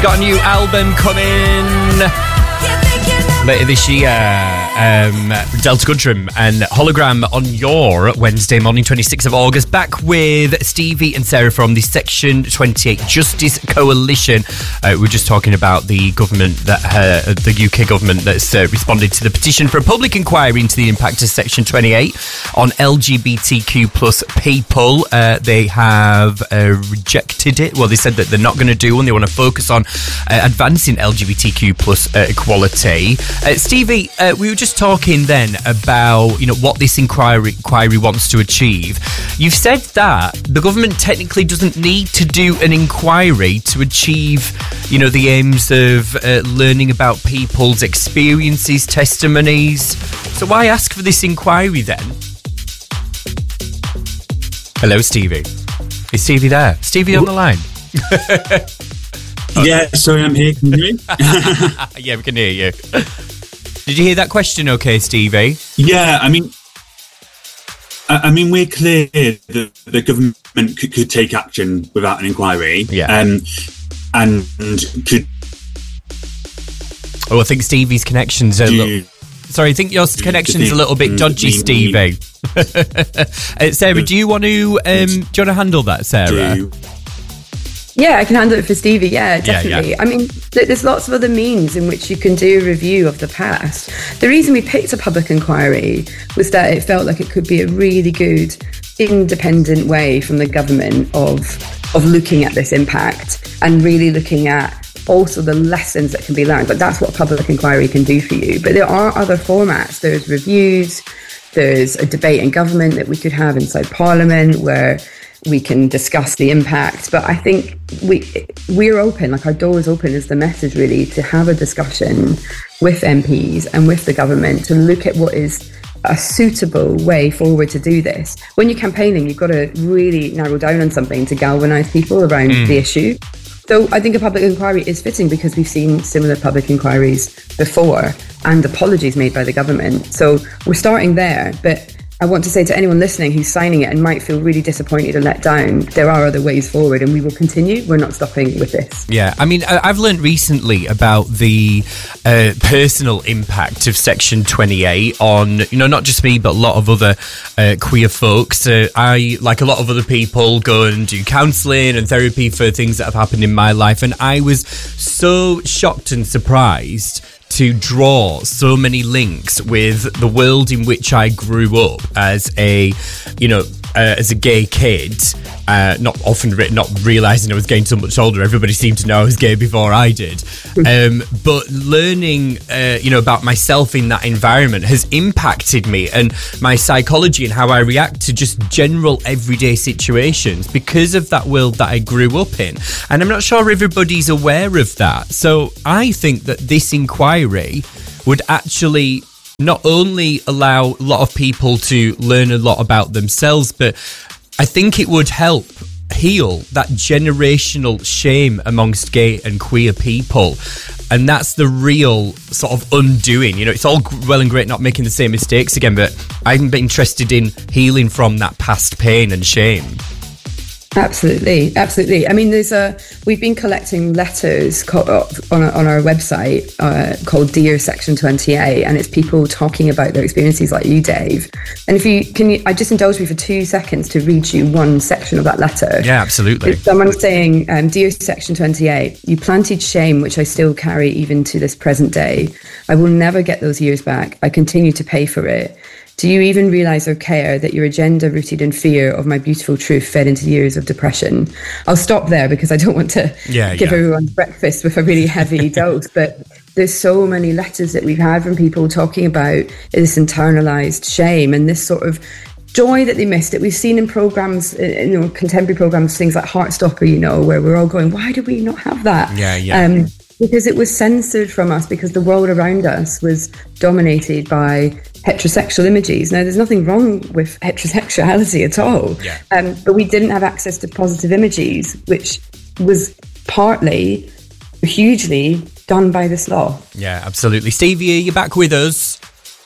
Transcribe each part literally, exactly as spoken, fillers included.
got a new album coming later this year. Um, Delta Goodrum and Hologram on your Wednesday morning, twenty-sixth of August. Back with Stevie and Sarah from the Section twenty-eight Justice Coalition. Uh, we we're just talking about the government, that uh, the U K government that's uh, responded to the petition for a public inquiry into the impact of Section twenty-eight on L G B T Q plus people. Uh, they have uh, rejected it. Well, they said that they're not going to do one. They want to focus on uh, advancing L G B T Q plus uh, equality. Uh, Stevie, uh, we were just talking then about, you know, what this inquiry inquiry wants to achieve. You've said that the government technically doesn't need to do an inquiry to achieve, you know, the aims of uh, learning about people's experiences, testimonies. So why ask for this inquiry then? Hello, Stevie. Is Stevie there? Stevie on the line? Yeah, sorry, I'm here. Can you hear me? Yeah, we can hear you. Did you hear that question okay, Stevie? Yeah, I mean, I, I mean, we're clear that the government could, could take action without an inquiry. Yeah. Um, and could... Oh, I think Stevie's connection's a little... Sorry, I think your connection's a little bit dodgy, Stevie. uh, Sarah, do you want to um, do you want to handle that, Sarah? Do. Yeah, I can handle it for Stevie. Yeah, definitely. Yeah, yeah. I mean, th- there's lots of other means in which you can do a review of the past. The reason we picked a public inquiry was that it felt like it could be a really good, independent way from the government of of looking at this impact and really looking at also the lessons that can be learned. But that's what a public inquiry can do for you. But there are other formats. There's reviews. There's a debate in government that we could have inside Parliament where we can discuss the impact. But I think we, we're open, like our door is open is the message really, to have a discussion with M Ps and with the government to look at what is a suitable way forward to do this. When you're campaigning, you've got to really narrow down on something to galvanise people around mm. the issue. So I think a public inquiry is fitting because we've seen similar public inquiries before and apologies made by the government. So we're starting there, but I want to say to anyone listening who's signing it and might feel really disappointed and let down, there are other ways forward and we will continue. We're not stopping with this. Yeah, I mean, I've learned recently about the uh, personal impact of Section twenty-eight on, you know, not just me, but a lot of other uh, queer folks. Uh, I, like a lot of other people, go and do counselling and therapy for things that have happened in my life. And I was so shocked and surprised to draw so many links with the world in which I grew up as a, you know, uh, as a gay kid, uh, not often re- not realising I was getting so much older. Everybody seemed to know I was gay before I did. Um, but learning, uh, you know, about myself in that environment has impacted me and my psychology and how I react to just general everyday situations because of that world that I grew up in. And I'm not sure everybody's aware of that. So I think that this inquiry would actually not only allow a lot of people to learn a lot about themselves, but I think it would help heal that generational shame amongst gay and queer people. And that's the real sort of undoing. You know, it's all well and great not making the same mistakes again, but I'm interested in healing from that past pain and shame. Absolutely, absolutely. I mean, there's a we've been collecting letters co- on on our website uh, called Dear Section twenty-eight, and it's people talking about their experiences, like you, Dave. And if you can, you, I just indulge me for two seconds to read you one section of that letter. Yeah, absolutely. It's someone saying, um, "Dear Section twenty-eight, you planted shame, which I still carry even to this present day. I will never get those years back. I continue to pay for it. Do you even realise or care that your agenda rooted in fear of my beautiful truth fed into years of depression?" I'll stop there because I don't want to yeah, give yeah. everyone breakfast with a really heavy dose. But there's so many letters that we've had from people talking about this internalised shame and this sort of joy that they missed. That we've seen in programmes, you know, contemporary programmes, things like Heartstopper, you know, where we're all going, why do we not have that? Yeah, yeah. Um, because it was censored from us because the world around us was dominated by heterosexual images. Now, there's nothing wrong with heterosexuality at all, yeah. um, but we didn't have access to positive images, which was partly, hugely done by this law. Yeah, absolutely. Stevie, are you back with us?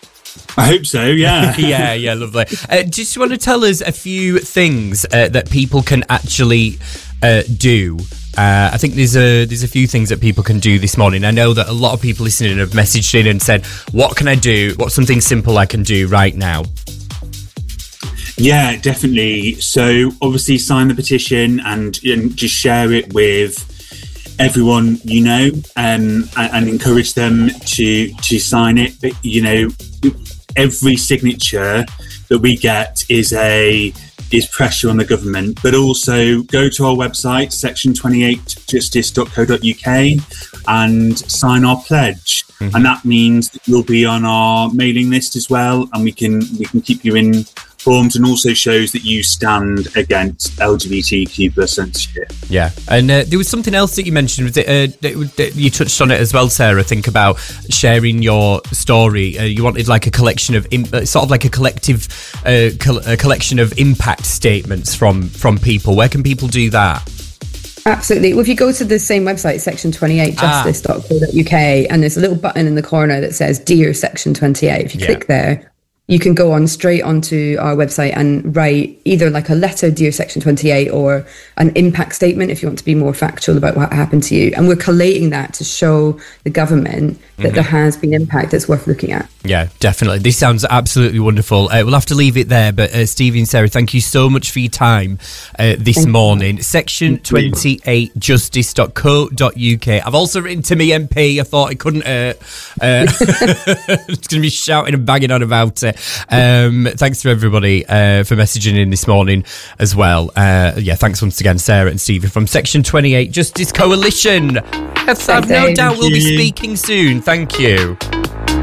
I hope so, yeah. yeah, yeah, lovely. Uh, just want to tell us a few things uh, that people can actually uh, do Uh, I think there's a there's a few things that people can do this morning. I know that a lot of people listening have messaged in and said, what can I do? What's something simple I can do right now? Yeah, definitely. So obviously sign the petition and, and just share it with everyone you know, um, and, and encourage them to to sign it. But, you know, every signature that we get is a is pressure on the government. But also go to our website, section twenty-eight justice dot co dot uk, and sign our pledge. Mm-hmm. And that means that you'll be on our mailing list as well, and we can we can keep you in. Forms, and also shows that you stand against L G B T Q plus censorship. Yeah, and uh, there was something else that you mentioned. Was it, uh, that you touched on it as well, Sarah? Think about sharing your story. Uh, you wanted like a collection of, uh, sort of like a collective, uh, col- a collection of impact statements from from people. Where can people do that? Absolutely. Well, if you go to the same website, section twenty-eight justice dot co dot uk, and there's a little button in the corner that says Dear Section twenty-eight. If you yeah. click there, you can go on straight onto our website and write either like a letter, Dear Section twenty-eight, or an impact statement if you want to be more factual about what happened to you. And we're collating that to show the government that mm-hmm. there has been impact that's worth looking at. Yeah, definitely. This sounds absolutely wonderful. Uh, we'll have to leave it there, but uh, Stevie and Sarah, thank you so much for your time uh, this thank morning. You. section twenty-eight justice dot co dot uk. I've also written to me M P. I thought it couldn't hurt. Uh, it's going to be shouting and banging on about it. Um, thanks to everybody uh, for messaging in this morning as well. Uh, yeah, thanks once again, Sarah and Stevie from Section twenty-eight Justice Coalition. I've, I've no doubt we'll be speaking soon. Thank you.